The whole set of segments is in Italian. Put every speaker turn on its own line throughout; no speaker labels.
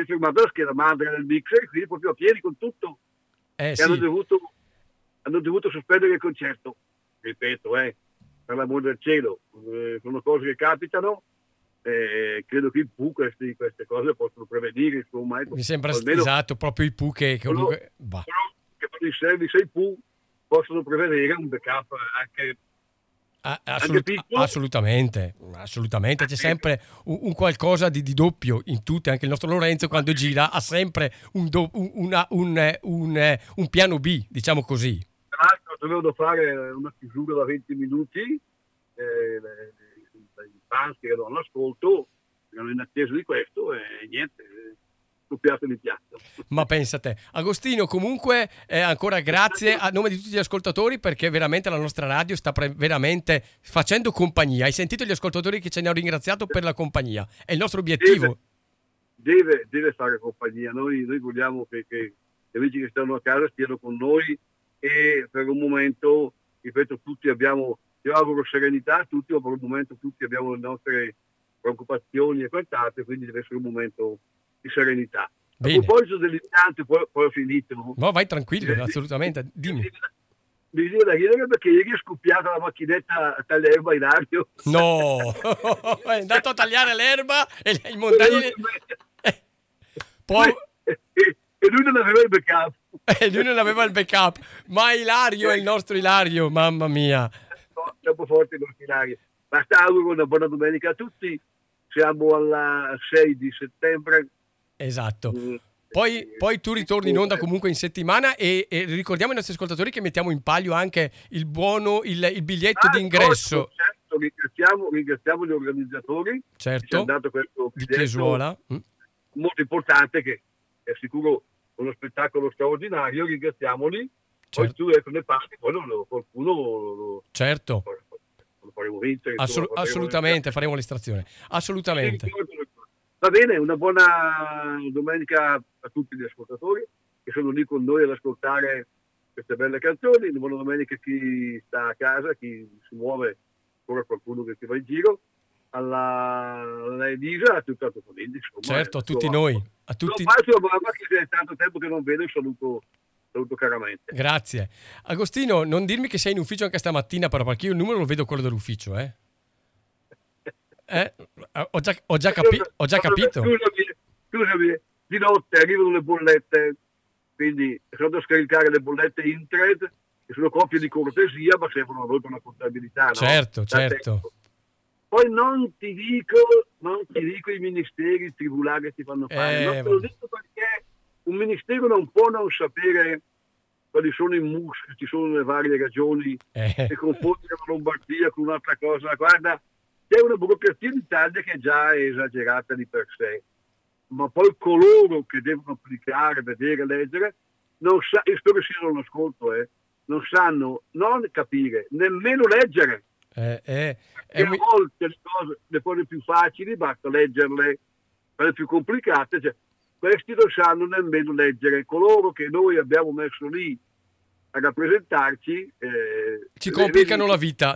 fermato la scheda madre del mixer, quindi proprio a piedi con tutto. E
Sì.
hanno dovuto sospendere il concerto. Ripeto, per l'amor del cielo, sono cose che capitano. Credo che i PU queste cose possono prevenire, insomma.
Mi sembra
almeno
esatto, proprio i PU che comunque...
quello che fanno i service ai PU possono prevedere un backup anche piccolo.
Assolutamente, c'è sempre un qualcosa di doppio in tutte. Anche il nostro Lorenzo quando gira ha sempre un piano B, diciamo così.
Tra l'altro dovevo fare una chiusura da 20 minuti, i fans che erano all'ascolto erano in attesa di questo e niente, scoppiato di piatto.
Ma pensa te. Agostino, comunque ancora grazie a nome di tutti gli ascoltatori, perché veramente la nostra radio sta veramente facendo compagnia. Hai sentito gli ascoltatori che ci hanno ringraziato per la compagnia? È il nostro obiettivo.
Deve fare compagnia. Noi vogliamo che gli amici che stanno a casa stiano con noi e per un momento, ripeto, tutti abbiamo, io auguro serenità a tutti, ma per un momento tutti abbiamo le nostre preoccupazioni e quant'altro, quindi deve essere un momento di serenità.
Bene.
A proposito dell'impianto, poi ho finito.
No, vai tranquillo, assolutamente. Dimmi.
Mi viene da ridere perché ieri è scoppiata la macchinetta a tagliare l'erba in aria.
No, è andato a tagliare l'erba e il montagne... Poi...
E lui non aveva il backup.
Lui non aveva il backup. Ma Ilario è il nostro Ilario, mamma mia.
Troppo forte il nostro Ilario. Basta, auguro una buona domenica a tutti. Siamo alla 6 di settembre.
Esatto. Poi tu ritorni in onda comunque in settimana e ricordiamo ai nostri ascoltatori che mettiamo in palio anche il biglietto d'ingresso.
Certo, ringraziamo gli organizzatori.
Certo.
Ci hanno dato questo
di Chiesuola.
Molto importante, che è sicuro uno spettacolo straordinario. Ringraziamoli.
Certo.
Poi tu ne parli, poi qualcuno
certo.
lo faremo vincere.
Assolutamente, faremo l'estrazione. Assolutamente.
Va bene, una buona domenica a tutti gli ascoltatori che sono lì con noi ad ascoltare queste belle canzoni. Una buona domenica a chi sta a casa, chi si muove, ancora qualcuno che va in giro, alla Elisa, a tutta la famiglia.
Certo, a tutti noi. A tutti...
ma che è tanto tempo che non vedo, saluto caramente.
Grazie. Agostino, non dirmi che sei in ufficio anche stamattina, però, perché io il numero lo vedo quello dell'ufficio, Ho già capito.
Scusami, di notte arrivano le bollette, quindi sono andato a scaricare le bollette internet, che sono copie di cortesia, ma servono a noi per una contabilità, no?
Certo.
Poi non ti dico i ministeri, i tribunali che ti fanno fare, non te lo dico perché un ministero non può non sapere quali sono i MUS che ci sono nelle varie regioni che confondono la Lombardia con un'altra cosa. Guarda, c'è una burocrazia in Italia che è già esagerata di per sé, ma poi coloro che devono applicare, vedere, leggere, io spero siano all'ascolto, non sanno non capire, nemmeno leggere. A volte le cose più facili basta leggerle, quelle più complicate, cioè, questi non sanno nemmeno leggere. Coloro che noi abbiamo messo lì a rappresentarci
ci complicano la vita.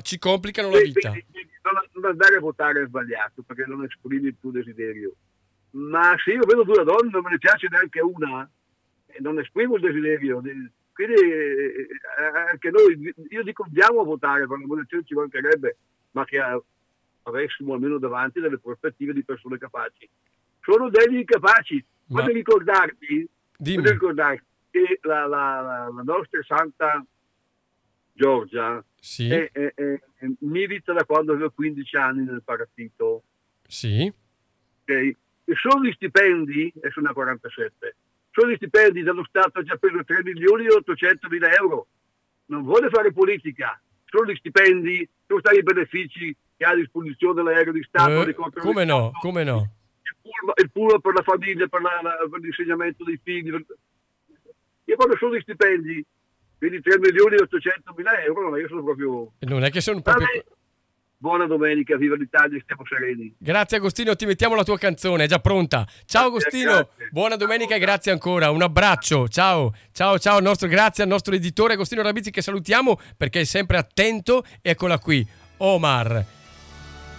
Non andare a votare è sbagliato perché non esprimi il tuo desiderio, ma se io vedo due donne non me ne piace neanche una, non esprimo il desiderio, quindi anche noi, io dico andiamo a votare, per l'amore del cielo ci mancherebbe, ma che avessimo almeno davanti delle prospettive di persone capaci. Sono degli incapaci. Voglio ricordarti che la nostra Santa Giorgia milita da quando avevo 15 anni nel partito.
Sì.
Okay? E sono gli stipendi, e sono a 47, sono gli stipendi dello Stato ha già preso 3.800.000 euro. Non vuole fare politica, sono gli stipendi, sono stati i benefici che ha a disposizione l'aereo di Stato.
Come no?
Il pullman per la famiglia, per l'insegnamento dei figli. E quando sono gli stipendi, quindi 3.800.000 euro, io sono proprio...
Non è che sono proprio...
Buona domenica, viva l'Italia, stiamo sereni.
Grazie Agostino, ti mettiamo la tua canzone, è già pronta. Ciao Agostino, grazie. Buona domenica e grazie ancora, un abbraccio, ciao, grazie al nostro editore Agostino Rabizzi che salutiamo perché è sempre attento, eccola qui, Omar.